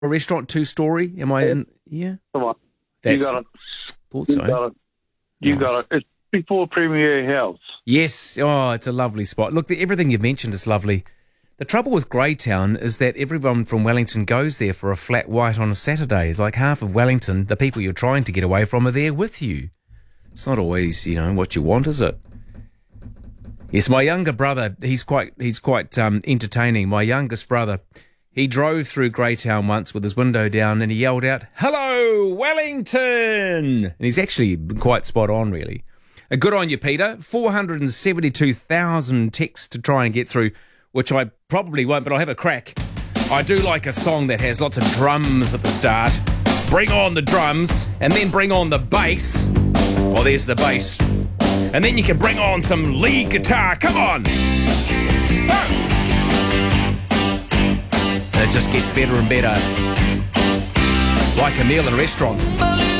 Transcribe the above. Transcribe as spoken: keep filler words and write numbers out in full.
a restaurant, two-story. Am I in? Yeah. Come on. That's, you got it. Thought You so. got it. You Nice. got it. It's before Premier House. Yes. Oh, it's a lovely spot. Look, the, everything you've mentioned is lovely. The trouble with Greytown is that everyone from Wellington goes there for a flat white on a Saturday. It's like half of Wellington, the people you're trying to get away from, are there with you. It's not always, you know, what you want, is it? Yes, my younger brother, he's quite he's quite um, entertaining. My youngest brother, he drove through Greytown once with his window down and he yelled out, "Hello, Wellington!" And he's actually quite spot on, really. Uh, good on you, Peter. four hundred seventy-two thousand texts to try and get through, which I probably won't, but I'll have a crack. I do like a song that has lots of drums at the start. Bring on the drums, and then bring on the bass. Oh, there's the bass. And then you can bring on some lead guitar. Come on! Ah! And it just gets better and better. Like a meal in a restaurant.